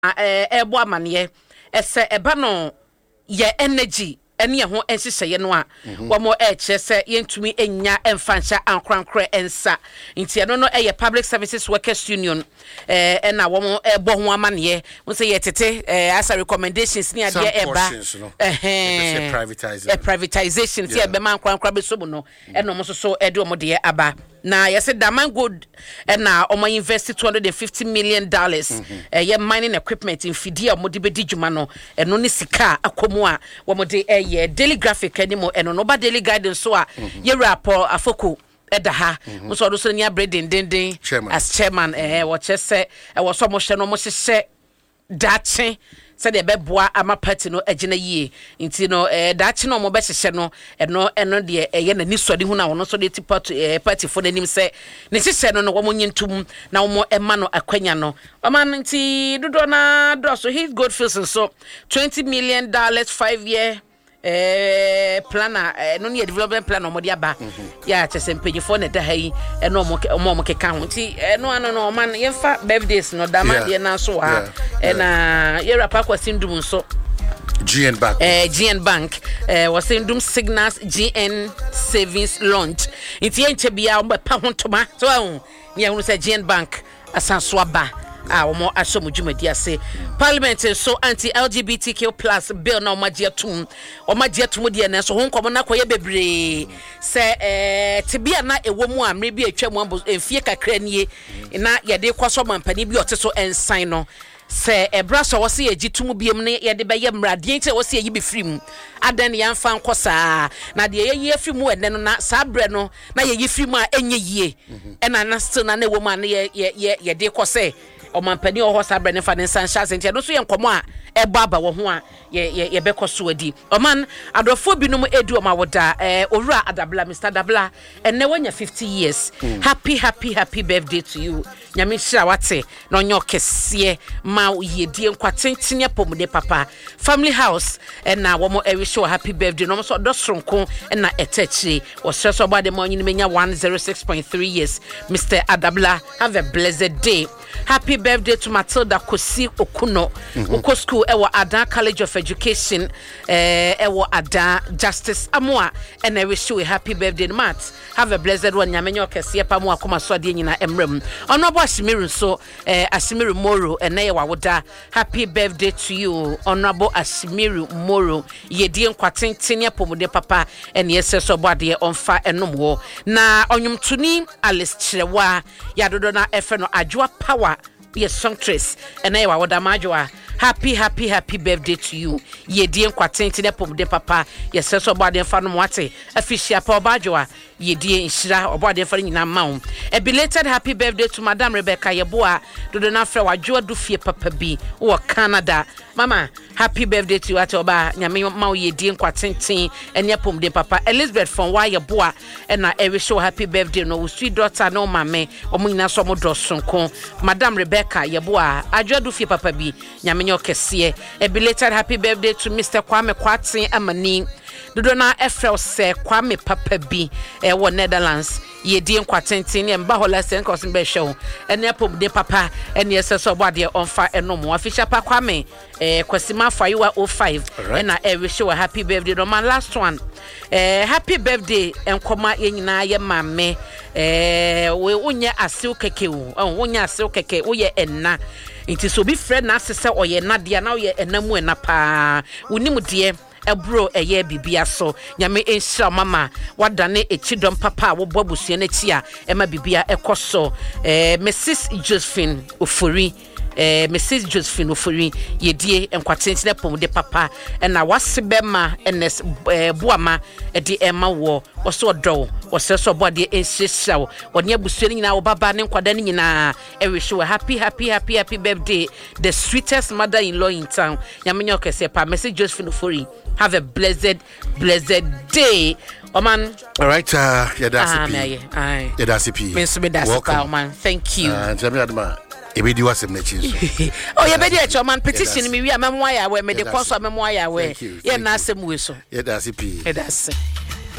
ebo amane ese eba no ye energy ene ho enhyehyeye no a wo kyese yentumi enya emfansha ankrankra ensa nti eno no public services workers union na wo ebo ho amane wo say yetete as a recommendations ni ade eba privatization ti ebe man ankrankra be so no eno mo so ede omo de aba na yese Daman Gold na omo invest $250 million ye mining equipment in Fidia omo de bedi djuma no eno ne sika akomu a wo de ye daily graphic animo eno no ba daily guidance so a ye rapport afoko edaha so do so nya breading den as chairman wo chese wo so mo hye no mo hye dache said the beboa ama party no agina yie nti no dachi no mo be hye no eno de ye na nisode hu na wono so de ti party for nanim se ne hye no wo mo nyintum na wo ema no akwanya no ama nti dodo na do so he's good feels so $20 million 5-year planner no near development plan no dia ba ya chese mpegi for na da hayi no mo keka ho nti no man yemfa birthdays no da ma de na so ha na yera pa kwasindum so GN Bank GN Bank was indum signals GN savings launch nti enche bia o pa ho toma so ne ehunu se GN Bank asanso aba omo aso mujumadi ase parliament so anti-LGBTQ+ bill na omagiatum de na so honkom na koye bebre se tibia na ewomu amre bi atwam ambo enfie kakra nie na yede kwaso mampani bi oteso ensign no se ebraso wo se yagitum biem ne yede be ye mradien te wo se yi be frim adan ya mfa nkosa na de ye frim ene no na sabre no na ye frim a enye yie ena na still na ewomu an ye de kose o mampani o ho sabre ne fa ne sanshase ntia no so ye nkomo a ebaba wo ho a ye bekoso adi o man adofo binom edu o mawoda owura adabla Mr. Dabla enne wanya 50 years happy birthday to you nyame hira wate na onyo kese ma yedie nkwatentene pomde papa family house na wo mo show happy birthday no so do sonko na etachire wo streso bade mo nyine menya 106.3 years Mr. Adabla have a blessed day. Happy birthday to Matilda Kosi Okuno. Uko school ewa Ada College of Education ewa Ada Justice Amwa and I wish you a happy birthday Matt. Have a blessed one nyamenyo kese pa mo akoma so ade nyina emrem. Ono bo Asimiru so Asimiru Moro ene wa woda. Happy birthday to you Honorable Asimiru Moro. Yedie nkwatentene apomode papa ene yeseso bo ade onfa enomwo. Na onyumtuni Alice Chirewa ya dodo na efe no Adwoa Power be a songstress and I would amajua happy birthday to you ye die nkwatenti ne pomde papa ye seso bade fa no wate afishia pa obajua ye die nshira obade fa nyina mawo a belated happy birthday to Madam Rebecca Yeboa dodo na fra wadwo do fie papa bi wo Canada mama happy birthday to you at oba nyame mawo ye die nkwatenti ene pomde papa Elizabeth from Yeboa na e wish happy birthday no sweet daughter no mame omo nyina so mo do sonko Madam Rebecca Yeboa adwo do fie papa bi nyame okese a belated happy birthday to Mr. Kwame Kwatsin Amani dodo na efrel se Kwame papa bi wo Netherlands ye die nkwatenten ne mba hola sen kosin be show ene apom de papa ene yeseso bode onfa enomo official pa Kwame kwasima faiwa 05 na e wish you a happy birthday no man last one happy birthday enkoma yenyina ye mame we unye asew keke unye asew keke wo ye enna nti so bi friend na asese oye na dia na oye enamu ena pa unimu de ebro eye bibia so nyame enhira mama wadane echidom papa wo bobusua na ti a ema bibia ekoso Mrs. Josephine Ofori Mrs. Josephine Ofori yedie enkwatentene pomde papa na wasebema ns boama de ema wo woso odo woseso bode enhyehyia woni abusua nyina wo baba ne nkwada ne nyina e wish you happy birthday the sweetest mother-in-law in town nyamenyo kese pa Mrs. Josephine Ofori have a blessed day Oman. All right, Yadasipi. Yadasipi. Welcome, Oman. Thank you. Ebedi wasem na chizo. Oh, yebedi e choman petition mi wi amemwa ya we me de koso amemwa ya we. Ye na asem we so. Yadasipi. Yadasi.